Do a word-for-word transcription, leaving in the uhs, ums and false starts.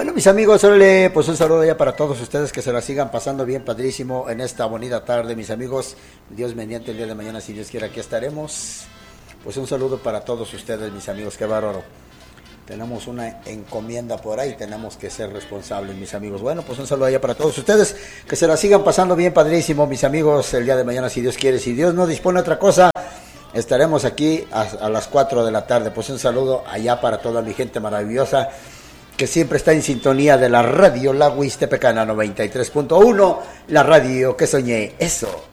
Bueno, mis amigos, órale, pues un saludo ya para todos ustedes, que se la sigan pasando bien padrísimo en esta bonita tarde, mis amigos. Dios mediante, el día de mañana, si Dios quiere, aquí estaremos. Pues un saludo para todos ustedes, mis amigos, qué bárbaro. Tenemos una encomienda por ahí, tenemos que ser responsables, mis amigos. Bueno, pues un saludo allá para todos ustedes, que se la sigan pasando bien padrísimo, mis amigos, el día de mañana, si Dios quiere. Si Dios no dispone otra cosa, estaremos aquí a, a las cuatro de la tarde. Pues un saludo allá para toda mi gente maravillosa que siempre está en sintonía de la radio La Huistepecana noventa y tres punto uno, la radio que soñé. Eso.